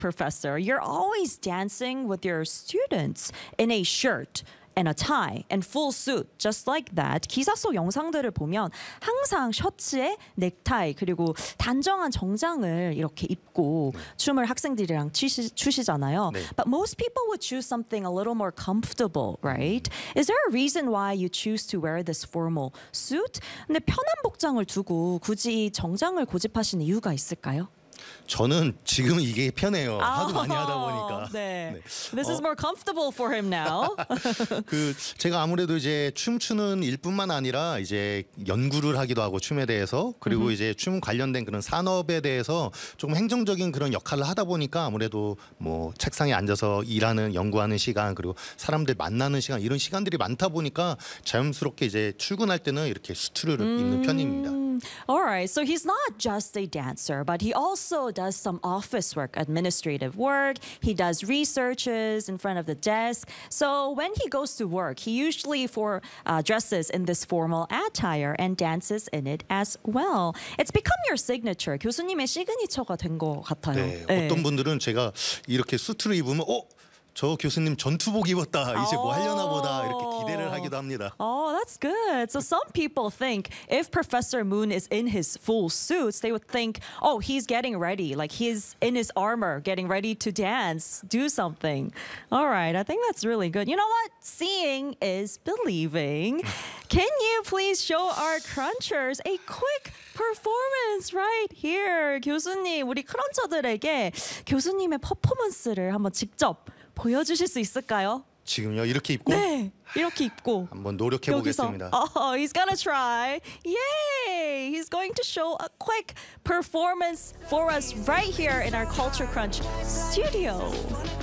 professor, you're always dancing with your students in a shirt and a tie and full suit, just like that. 기사 속 영상들을 보면 항상 셔츠에 넥타이 그리고 단정한 정장을 이렇게 입고 춤을 학생들이랑 추시잖아요. 네. But most people would choose something a little more comfortable, right? Is there a reason why you choose to wear this formal suit? 근데 편한 복장을 두고 굳이 정장을 고집하시는 이유가 있을까요? 저는 지금 이게 편해요. 하도 많이 하다 보니까. 네. 네. This is more comfortable for him now. 그 제가 아무래도 이제 춤추는 일뿐만 아니라 이제 연구를 하기도 하고 춤에 대해서 그리고 이제 춤 관련된 그런 산업에 대해서 조금 행정적인 그런 역할을 하다 보니까 아무래도 뭐 책상에 앉아서 일하는 연구하는 시간 그리고 사람들 만나는 시간 이런 시간들이 많다 보니까 자연스럽게 이제 출근할 때는 이렇게 수트를 입는 편입니다. All right, so he's not just a dancer, but he also does some office work, administrative work. He does researches in front of the desk. So when he goes to work, he usually dresses in this formal attire and dances in it as well. It's become your signature. 교수님의 시그니처가 된 것 같아요. 네, 어떤 분들은 제가 이렇게 수트를 입으면 저 교수님 전투복 입었다. 이제 뭐 하려나 보다. 이렇게 기대를 하기도 합니다. Oh, that's good. So some people think if Professor Moon is in his full suits, they would think, oh, he's getting ready. Like he's in his armor, getting ready to dance, do something. All right, I think that's really good. You know what? Seeing is believing. Can you please show our crunchers a quick performance right here? 교수님, 우리 크런처들에게 교수님의 퍼포먼스를 한번 직접 보여주실 수 있을까요? 지금요 이렇게 입고 네, 이렇게 입고 한번 노력해 보겠습니다. Oh, he's gonna try. Yay! He's going to show a quick performance for us right here in our Culture Crunch studio.